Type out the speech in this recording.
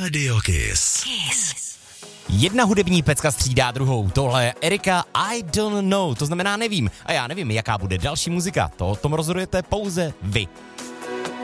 Radio Kiss. Jedna hudební pecka střídá druhou. Tohle je Erika I Don't Know, to znamená nevím. A já nevím, jaká bude další muzika. To o tom rozhodujete pouze vy.